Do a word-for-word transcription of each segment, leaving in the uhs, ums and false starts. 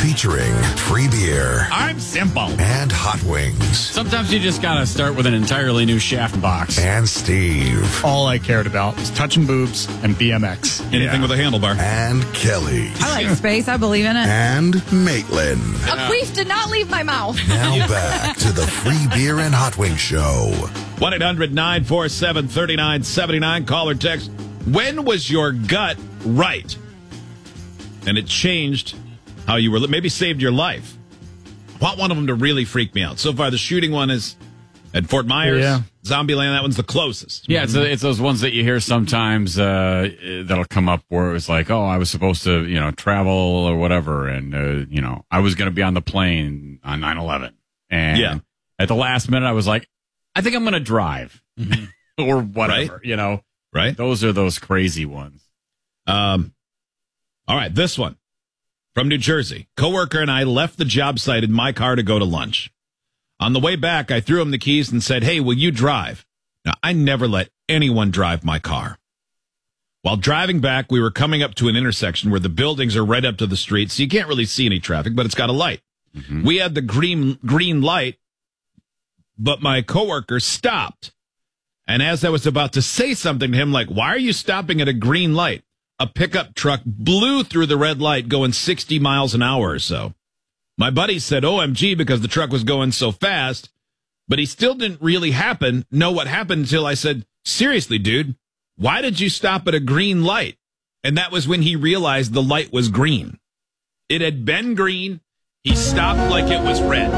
featuring free beer. I'm simple. And hot wings. Sometimes you just gotta start with an entirely new shaft box. And Steve. All I cared about was touching boobs and B M X. Anything yeah. with a handlebar. And Kelly. I like space. I believe in it. And Maitland. A queef did not leave my mouth. Now back to the free beer and hot wings show. one eight hundred nine four seven three nine seven nine. Call or text. When was your gut right? And it changed how you were, maybe saved your life. I want one of them to really freak me out. So far, the shooting one is at Fort Myers. Yeah. Zombieland, that one's the closest. Yeah, it's, it's those ones that you hear sometimes uh, that'll come up where it was like, oh, I was supposed to, you know, travel or whatever. And, uh, you know, I was going to be on the plane on nine eleven. And Yeah. at the last minute, I was like, I think I'm going to drive or whatever, Right. you know. Right? Those are those crazy ones. Um, all right, this one from New Jersey. Coworker and I left the job site in my car to go to lunch. On the way back, I threw him the keys and said, hey, will you drive? Now, I never let anyone drive my car. While driving back, we were coming up to an intersection where the buildings are right up to the street, so you can't really see any traffic, but it's got a light. Mm-hmm. We had the green green light, but my coworker stopped. And as I was about to say something to him, like, why are you stopping at a green light? A pickup truck blew through the red light going sixty miles an hour or so. My buddy said, O M G, because the truck was going so fast, but he still didn't really happen, know what happened until I said, seriously, dude, why did you stop at a green light? And that was when he realized the light was green. It had been green. He stopped like it was red.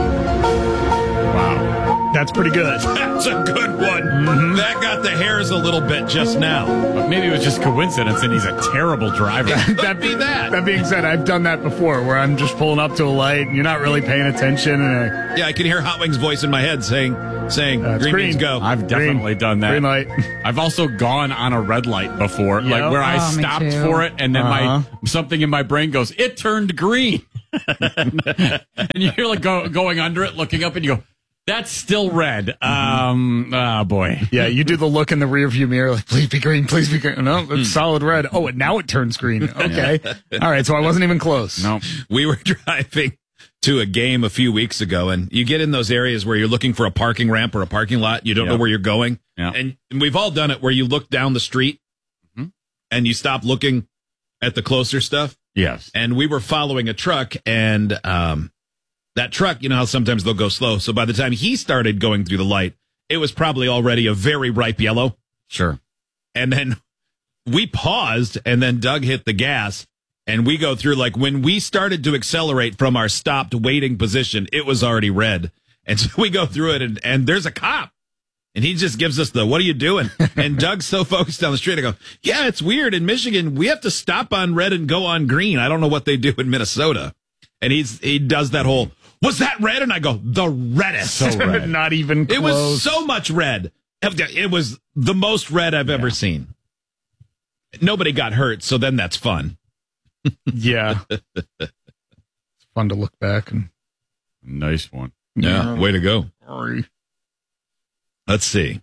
Wow. That's pretty good. That's a good one. Mm-hmm. That got the hairs a little bit just now. But maybe it was just coincidence and he's a terrible driver. That be that. That being said, I've done that before where I'm just pulling up to a light and you're not really paying attention. And I, Yeah, I can hear Hot Wings' voice in my head saying, saying Uh, it's green, green. means go. I've definitely Green. done that. Green light. I've also gone on a red light before, Yep. like where I Oh, me stopped too. for it, and then Uh-huh. my something in my brain goes, "It turned green," and you're like go, going under it, looking up, and you go, "That's still red." Um, oh boy, Yeah, you do the look in the rearview mirror, like, please be green, please be green. No, it's solid red. Oh, and now it turns green. Okay. All right, so I wasn't even close. no, We were driving to a game a few weeks ago, and you get in those areas where you're looking for a parking ramp or a parking lot. You don't know Yep. where you're going. Yep. And, and we've all done it where you look down the street Mm-hmm. and you stop looking at the closer stuff. yes, And we were following a truck, and um, that truck, you know how sometimes they'll go slow. So by the time he started going through the light, it was probably already a very ripe yellow. sure. And then we paused, and then Doug hit the gas, and we go through, like, when we started to accelerate from our stopped waiting position, it was already red. And so we go through it, and, and there's a cop. And he just gives us the, what are you doing? And Doug's so focused down the street. I go, yeah, it's weird. In Michigan, we have to stop on red and go on green. I don't know what they do in Minnesota. And he's he does that whole, was that red? And I go, the reddest. So red. Not even close. It was so much red. It was the most red I've ever seen. Nobody got hurt, so then that's fun. Yeah. It's fun to look back and. Nice one. Yeah, way to go. Sorry. Let's see.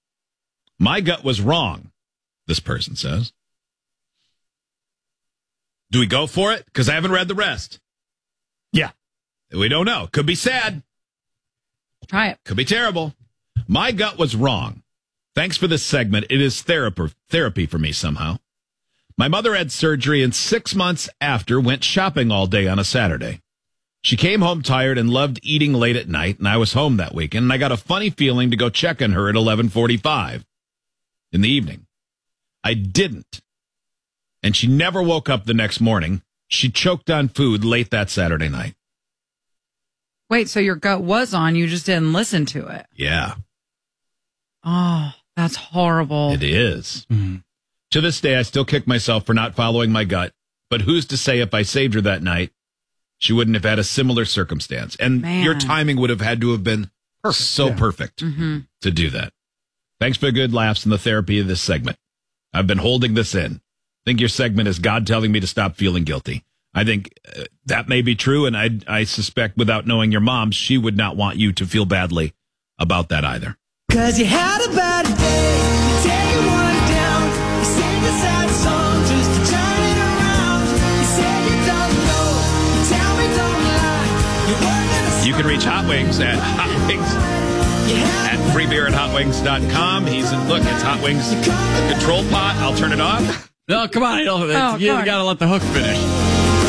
My gut was wrong, this person says. Do we go for it? Because I haven't read the rest. Yeah. We don't know. Could be sad. Try it. Could be terrible. My gut was wrong. Thanks for this segment. It is therapy, therapy for me somehow. My mother had surgery and six months after went shopping all day on a Saturday. She came home tired and loved eating late at night, and I was home that weekend, and I got a funny feeling to go check on her at eleven forty-five in the evening. I didn't. And she never woke up the next morning. She choked on food late that Saturday night. Wait, so your gut was on, you just didn't listen to it. Yeah, Oh, that's horrible. it is. To this day, I still kick myself for not following my gut, but who's to say if I saved her that night, she wouldn't have had a similar circumstance. And Man. your timing would have had to have been so yeah. perfect Mm-hmm. to do that. Thanks for the good laughs and the therapy of this segment. I've been holding this in. I think your segment is God telling me to stop feeling guilty. I think uh, that may be true, and I, I suspect without knowing your mom, she would not want you to feel badly about that either. Cause you had a bad day, you take one down, you sing a sad song just to turn it around. You said you don't know, you tell me don't You can reach Hot Wings at Hot Wings at free beer and hot wings dot com. He's look, it's Hot Wings control pot. I'll turn it off. No, come on. You, Oh, you God. got to let the hook finish.